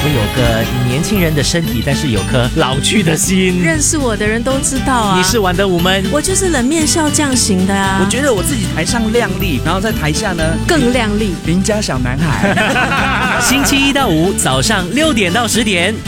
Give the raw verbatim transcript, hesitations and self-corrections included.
我有个年轻人的身体，但是有颗老去的心。 认识我的人都知道啊。 你是玩得无闷， 我就是冷面笑匠型的啊。 我觉得我自己台上靓丽，然后在台下呢更靓丽， 邻家小男孩。 星期一到五早上六点到十点，